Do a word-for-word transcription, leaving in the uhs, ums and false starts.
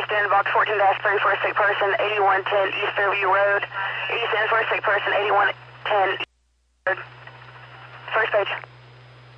Houston, box fourteen dash three for a sick person, eighty-one ten East Fairview Road. East End for a sick person, eighty-one ten East Road. First page.